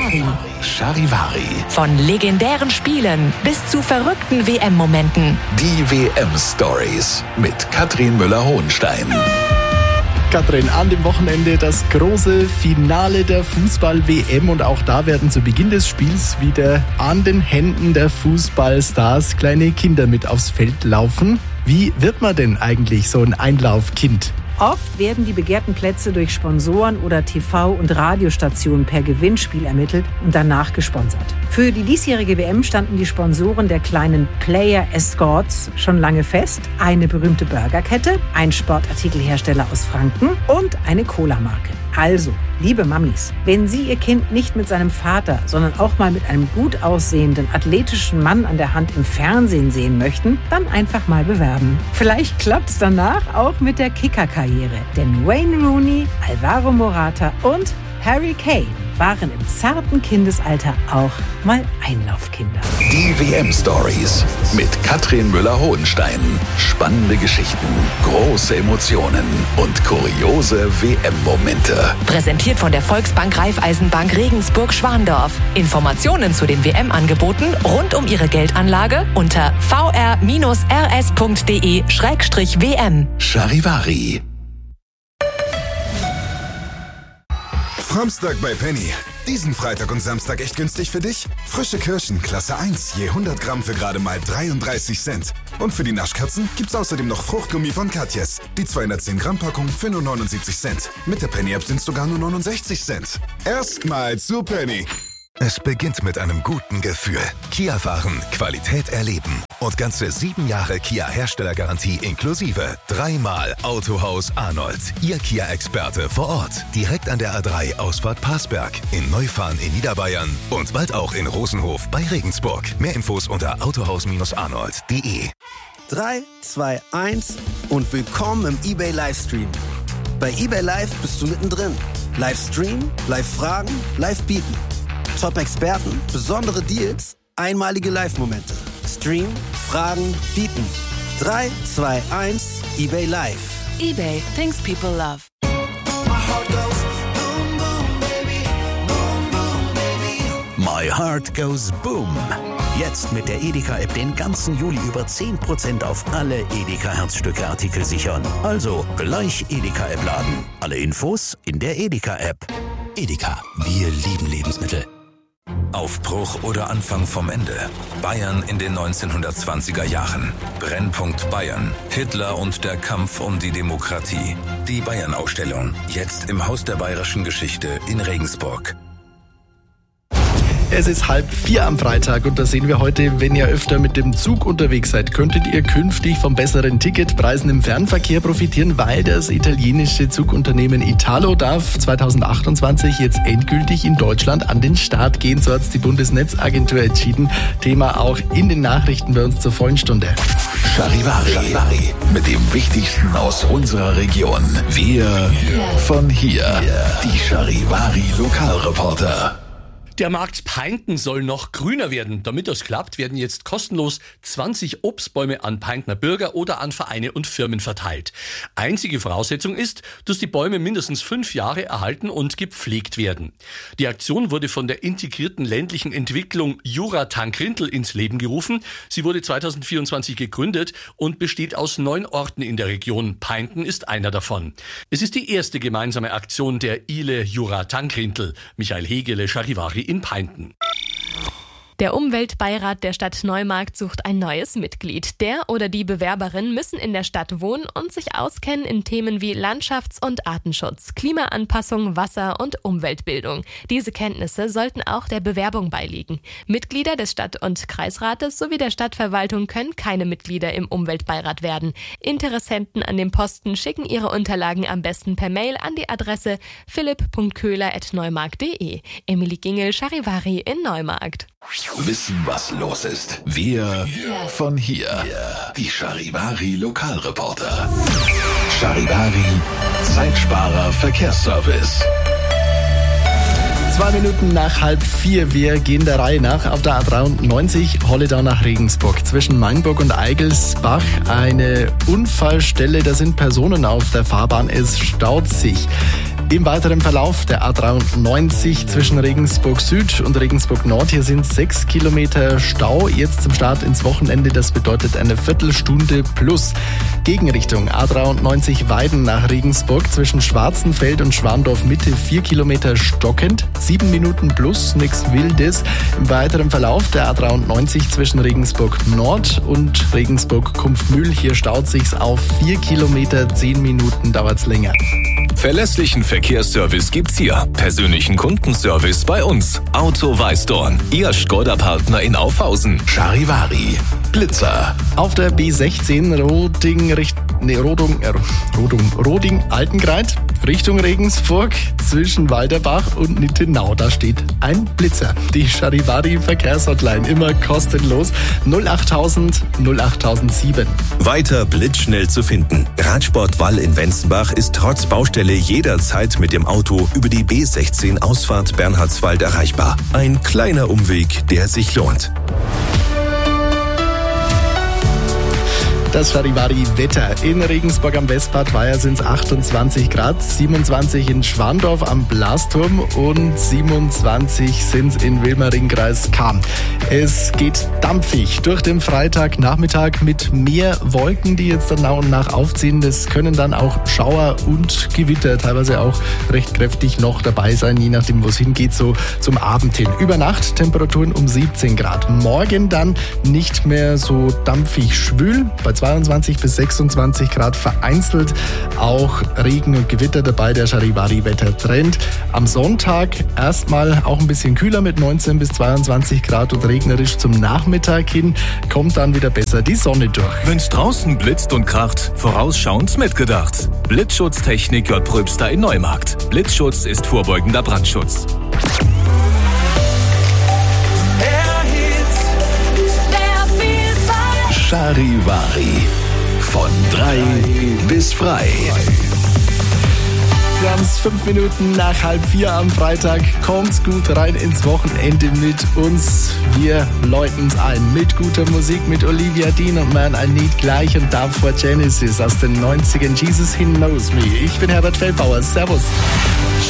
Charivari. Charivari. Von legendären Spielen bis zu verrückten WM-Momenten. Die WM-Stories mit Katrin Müller-Hohenstein. Katrin, an dem Wochenende das große Finale der Fußball-WM und auch da werden zu Beginn des Spiels wieder an den Händen der Fußballstars kleine Kinder mit aufs Feld laufen. Wie wird man denn eigentlich so ein Einlaufkind? Oft werden die begehrten Plätze durch Sponsoren oder TV- und Radiostationen per Gewinnspiel ermittelt und danach gesponsert. Für die diesjährige WM standen die Sponsoren der kleinen Player Escorts schon lange fest. Eine berühmte Burgerkette, ein Sportartikelhersteller aus Franken und eine Cola-Marke. Also, liebe Mamis, wenn Sie Ihr Kind nicht mit seinem Vater, sondern auch mal mit einem gut aussehenden, athletischen Mann an der Hand im Fernsehen sehen möchten, dann einfach mal bewerben. Vielleicht klappt's danach auch mit der Kicker-Karriere. Denn Wayne Rooney, Alvaro Morata und Harry Kane waren im zarten Kindesalter auch mal Einlaufkinder. Die WM-Stories mit Katrin Müller-Hohenstein. Spannende Geschichten, große Emotionen und kuriose WM-Momente. Präsentiert von der Volksbank Raiffeisenbank Regensburg-Schwandorf. Informationen zu den WM-Angeboten rund um Ihre Geldanlage unter vr-rs.de/WM. Charivari. Samstag bei Penny. Diesen Freitag und Samstag echt günstig für dich? Frische Kirschen, Klasse 1, je 100 Gramm für gerade mal 33 Cent. Und für die Naschkatzen gibt's außerdem noch Fruchtgummi von Katjes. Die 210 Gramm Packung für nur 79 Cent. Mit der Penny-App sind's sogar nur 69 Cent. Erstmal zu Penny. Es beginnt mit einem guten Gefühl. Kia fahren, Qualität erleben und ganze 7 Jahre Kia-Herstellergarantie inklusive 3-mal Autohaus Arnold. Ihr Kia-Experte vor Ort. Direkt an der A3 Ausfahrt Parsberg, in Neufahren in Niederbayern und bald auch in Rosenhof bei Regensburg. Mehr Infos unter autohaus-arnold.de. 3, 2, 1 und willkommen im eBay Livestream. Bei eBay Live bist du mittendrin. Livestream, Live-Fragen, Live-Bieten. Top-Experten, besondere Deals, einmalige Live-Momente. Stream, Fragen, bieten. 3, 2, 1, eBay Live. eBay, things people love. My Heart Goes Boom. Jetzt mit der Edeka-App den ganzen Juli über 10% auf alle Edeka-Herzstücke-Artikel sichern. Also gleich Edeka-App laden. Alle Infos in der Edeka-App. Edeka, wir lieben Lebensmittel. Aufbruch oder Anfang vom Ende. Bayern in den 1920er Jahren. Brennpunkt Bayern. Hitler und der Kampf um die Demokratie. Die Bayern-Ausstellung. Jetzt im Haus der Bayerischen Geschichte in Regensburg. Es ist 3:30 am Freitag und da sehen wir heute, wenn ihr öfter mit dem Zug unterwegs seid, könntet ihr künftig von besseren Ticketpreisen im Fernverkehr profitieren, weil das italienische Zugunternehmen Italo darf 2028 jetzt endgültig in Deutschland an den Start gehen. So hat es die Bundesnetzagentur entschieden. Thema auch in den Nachrichten bei uns zur vollen Stunde. Charivari. Mit dem Wichtigsten aus unserer Region. Wir von hier. Die Charivari Lokalreporter. Der Markt Peinten soll noch grüner werden. Damit das klappt, werden jetzt kostenlos 20 Obstbäume an Peintner Bürger oder an Vereine und Firmen verteilt. Einzige Voraussetzung ist, dass die Bäume mindestens 5 Jahre erhalten und gepflegt werden. Die Aktion wurde von der integrierten ländlichen Entwicklung Jura-Tankrintel ins Leben gerufen. Sie wurde 2024 gegründet und besteht aus 9 Orten in der Region. Peinten ist einer davon. Es ist die erste gemeinsame Aktion der ILE Jura-Tankrintel. Michael Hegele, Charivari in Peinten. Der Umweltbeirat der Stadt Neumarkt sucht ein neues Mitglied. Der oder die Bewerberin müssen in der Stadt wohnen und sich auskennen in Themen wie Landschafts- und Artenschutz, Klimaanpassung, Wasser- und Umweltbildung. Diese Kenntnisse sollten auch der Bewerbung beiliegen. Mitglieder des Stadt- und Kreisrates sowie der Stadtverwaltung können keine Mitglieder im Umweltbeirat werden. Interessenten an dem Posten schicken ihre Unterlagen am besten per Mail an die Adresse philipp.köhler@neumarkt.de. Emilie Gingel, Charivari in Neumarkt. Wissen, was los ist. Wir von hier. Die Charivari Lokalreporter. Charivari Zeitsparer Verkehrsservice. 2 Minuten nach 3:30. Wir gehen der Reihe nach auf der A93 Holledau nach Regensburg. Zwischen Mainburg und Eigelsbach eine Unfallstelle. Da sind Personen auf der Fahrbahn. Es staut sich. Im weiteren Verlauf der A93 zwischen Regensburg Süd und Regensburg Nord, hier sind 6 Kilometer Stau. Jetzt zum Start ins Wochenende, das bedeutet eine Viertelstunde plus. Gegenrichtung A93 Weiden nach Regensburg zwischen Schwarzenfeld und Schwandorf Mitte 4 Kilometer stockend, 7 Minuten plus, nichts Wildes. Im weiteren Verlauf der A93 zwischen Regensburg Nord und Regensburg Kumpfmühl, hier staut sich's auf 4 Kilometer, 10 Minuten dauert's länger. Verlässlichen Verkehrsservice gibt's hier. Persönlichen Kundenservice bei uns. Auto Weißdorn, Ihr Skoda-Partner in Aufhausen. Charivari, Blitzer. Auf der B16 Roding-Altengreit Richtung Regensburg zwischen Walderbach und Nittenau. Da steht ein Blitzer. Die Charivari Verkehrshotline, immer kostenlos. 08000 08007. Weiter blitzschnell zu finden. Radsport Wall in Wenzenbach ist trotz Baustelle jederzeit mit dem Auto über die B16 Ausfahrt Bernhardswald erreichbar. Ein kleiner Umweg, der sich lohnt. Das Charivari-Wetter. In Regensburg am Westbad Weiher sind es 28 Grad, 27 in Schwandorf am Blasturm und 27 sind es in Wilmering-Kreis Cham. Es geht dampfig durch den Freitagnachmittag mit mehr Wolken, die jetzt dann nach und nach aufziehen. Das können dann auch Schauer und Gewitter, teilweise auch recht kräftig noch dabei sein, je nachdem, wo es hingeht, so zum Abend hin. Über Nacht Temperaturen um 17 Grad. Morgen dann nicht mehr so dampfig schwül, bei 22 bis 26 Grad, vereinzelt auch Regen und Gewitter dabei, der Charivari-Wettertrend. Am Sonntag erstmal auch ein bisschen kühler mit 19 bis 22 Grad und regnerisch zum Nachmittag hin, kommt dann wieder besser die Sonne durch. Wenn's draußen blitzt und kracht, vorausschauend mitgedacht. Blitzschutztechnik J. Pröbster in Neumarkt. Blitzschutz ist vorbeugender Brandschutz. Charivari. Von 3 bis frei. Wir haben es 5 Minuten nach 3:30 am Freitag. Kommt's gut rein ins Wochenende mit uns. Wir läuten's ein mit guter Musik, mit Olivia Dean und Man I Need gleich und davor Genesis aus den 90ern. Jesus He Knows Me. Ich bin Herbert Feldbauer. Servus.